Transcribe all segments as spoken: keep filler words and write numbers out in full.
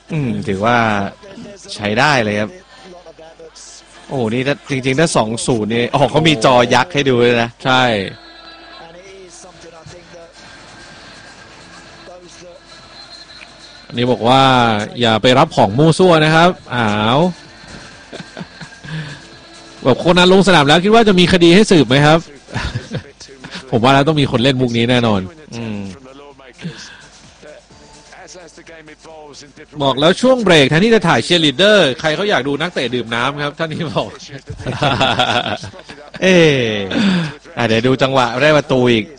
อืมถือว่าใช้ได้เลยครับโอ้นี่ถ้าจริงๆถ้าสองศูนย์นี่อ๋อเขามีจอยักษ์ให้ดูเลยนะใช่อันนี้บอกว่าอย่าไปรับของมู่ซั่วนะครับอ้าวแบบคนนั้นลงสนามแล้วคิดว่าจะมีคดีให้สืบไหมครับผมว่าแล้วต้องมีคนเล่นมุกนี้แน่นอนอืมบอกแล้วช่วงเบรกแทนที่จะถ่ายเชียร์ลีดเดอร์ใครเขาอยากดูนักเตะดื่มน้ำครับท่านนี้บอกเออเดี๋ยวดูจังหวะได้ประตูอีก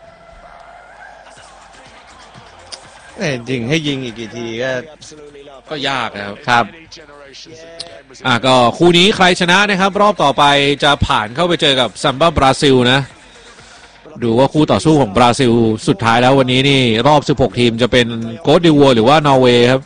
จริงให้ยิงอีกกี่ทีก็ก็ยากนะครับครับอ่ะก็คู่นี้ใครชนะนะครับรอบต่อไปจะผ่านเข้าไปเจอกับซัมบ้าบราซิลนะดูว่าคู่ต่อสู้ของบราซิลสุดท้ายแล้ววันนี้นี่รอบสิบหกทีมจะเป็นโกสดิวัวหรือว่านอร์เวย์ครับ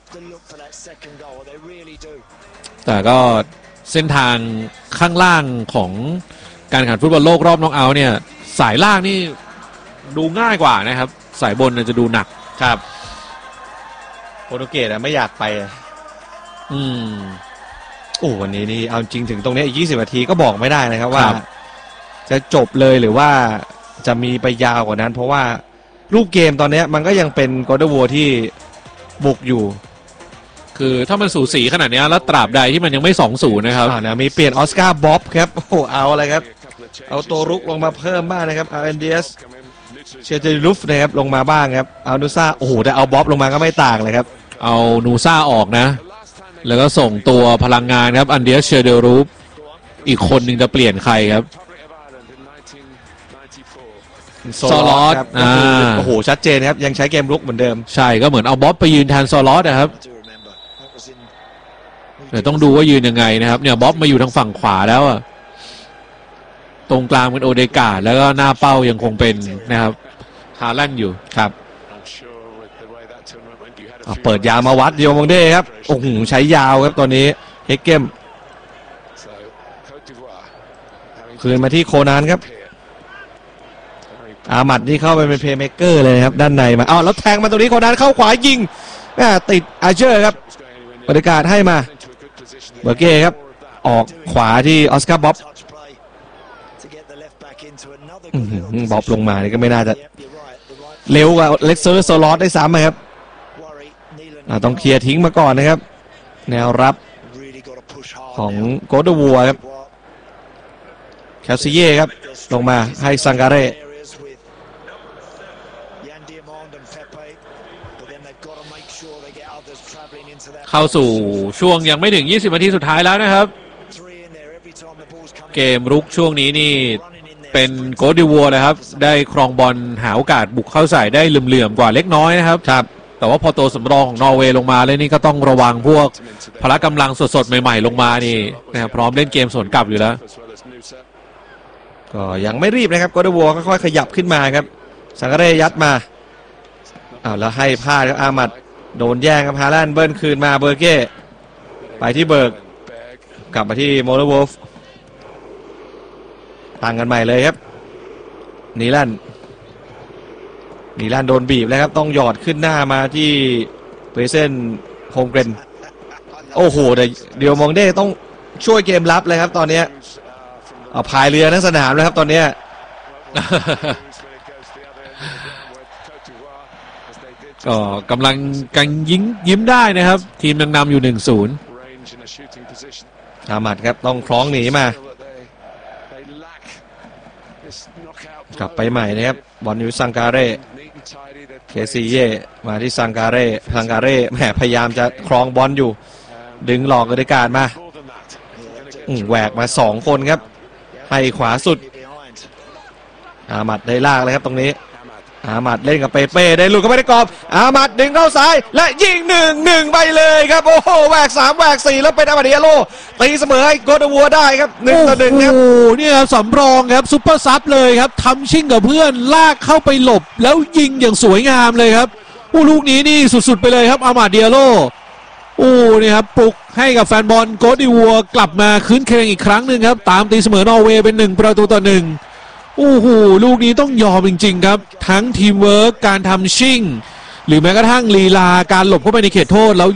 แต่ก็เส้นทางข้างล่างของการแข่งขันฟุตบอลโลกรอบน็อกเอาท์เนี่ยสายล่างนี่ดูง่ายกว่านะครับสายบนจะดูหนักครับโปรตุเกสไม่อยากไปอืมโอ้วันนี้นี่เอาจริงถึงตรงนี้อีกยี่สิบนาทีก็บอกไม่ได้นะครับว่าจะจบเลยหรือว่าจะมีไปยาวกว่านั้นเพราะว่ารูปเกมตอนนี้มันก็ยังเป็นโกลเด้นวัวที่บุกอยู่คือถ้ามันสูสีขนาดนี้แล้วตราบใดที่มันยังไม่ สองศูนย์ นะครับอ่านะมีเปลี่ยนออสการ์บ๊อบครับโอ้เอาอะไรครับเอาตัวรุกลงมาเพิ่มบ้างนะครับอาร์เอ็นดีเอสเชียร์เจลูฟนะครับลงมาบ้างครับเอานูซ่าโอ้โหแต่เอาบ๊อบลงมาก็ไม่ต่างเลยครับเอานูซ่าออกนะแล้วก็ส่งตัวพลังงานครับอันเดียสเชียร์เดลูฟอีกคนหนึ่งจะเปลี่ยนใครครับโซลอสโอ้โหชัดเจนครับยังใช้เกมรุกเหมือนเดิมใช่ก็เหมือนเอาบ๊อบไปยืนแทนโซลอสนะครับเดี๋ยวต้องดูว่ายืนยังไงนะครับเนี่ยบ๊อบมาอยู่ทางฝั่งขวาแล้วอะตรงกลางเป็นโอเดกาแล้วก็หน้าเป้ายังคงเป็นนะครับฮาแลนด์อยู่ครับเปิดยาวมาวัดเดียวมองเด้ครับโอ้โหใช้ยาวครับตอนนี้เฮกเกมคืนมาที่โคนันครับอามัดนี่เข้าไปเป็นเพลย์เมคเกอร์เลยครับด้านในมาอ้าวแล้วแทงมาตรงนี้โคนันเข้าขวายิงติดอาเชอร์ครับบริการให้มาเบอร์เก้ครับออกขวาที่ออสการ์บ๊อบบ๊อบลงมานี่ก็ไม่น่าจะเร็วกว่าเล็กเซอร์โซลอสได้ซ้ำครับต้องเคลียร์ทิ้งมาก่อนนะครับแนวรับของโกลเด้นวัวครับแคลซิเย่ครับลงมาให้ซังการเร่เข้าสู่ช่วงยังไม่ถึงยี่สิบนาทีสุดท้ายแล้วนะครับเกมรุกช่วงนี้นี่เป็นโกลเด้นวัวนะครับได้ครองบอลหาโอกาสบุกเข้าใส่ได้เหลื่อมๆกว่าเล็กน้อยนะครับครับแต่ว่าพอตัวสำรองของนอร์เวย์ลงมาเลยนี่ก็ต้องระวังพวกพละกำลังสดๆใหม่ๆลงมานี่นะครับพร้อมเล่นเกมสวนกลับอยู่แล้วก็ยังไม่รีบนะครับโกลเด้นวัวค่อยๆขยับขึ้นมาครับซังการเร่ยัดมาอ้าวแล้วให้พลาดครับอามัดโดนแย่งครับฮาแลนด์เบิ้ลคืนมาเบอร์เก้ไปที่เบิร์กกลับมาที่โมเลวอฟตั้งกันใหม่เลยครับนีแลนด์นีแลนด์โดนบีบแล้วครับต้องหยอดขึ้นหน้ามาที่เปเซนโฮมเกรนโอ้โหแต่เดียวมองเด้ต้องช่วยเกมรับเลยครับตอนนี้เอาพายเรือทั้งสนามแล้วครับตอนนี้ก็กำลังกันยิ้มยิ้มได้นะครับทีมยังนำอยู่ หนึ่งศูนย์อามัดครับต้องคล้องหนีมากลับไปใหม่นะครับบอลอยู่ซังการเร่เคซีเย่มาที่ซังการเร่ซังการเร่แหมพยายามจะครองบอลอยู่ดึงหลอกอเดการมาแหวกมาสองคนครับให้ขวาสุดอามัดได้ลากเลยครับตรงนี้อามัดเล่นกับเปเป้ได้ลูกก็ไม่ได้กรอบอามัดดึงเข้าซ้ายและยิงหนึ่งหนึ่งไปเลยครับโอ้โหแหวกสามแหวกสี่แล้วเป็นอามาดิอาโลตีเสมอให้โกลเด้นวัวได้ครับหนึ่งต่อหนึ่งครับโอ้โหนี่ครับสำรองครับซุปเปอร์ซับเลยครับทำชิ่งกับเพื่อนลากเข้าไปหลบแล้วยิงอย่างสวยงามเลยครับโอ้ลูกนี้นี่สุดๆไปเลยครับอามาดิอาโลโอ้นี่ครับปลุกให้กับแฟนบอลโกลเด้นวัวกลับมาคืนเครงอีกครั้งหนึ่งครับตามตีเสมอนอร์เวย์เป็นหนึ่งประตูต่อหนึ่งโอ้โหลูกนี้ต้องยอมจริงๆครับทั้งทีมเวิร์กการทำชิ่งหรือแม้กระทั่งลีลาการหลบเข้าไปในเขตโทษแล้ว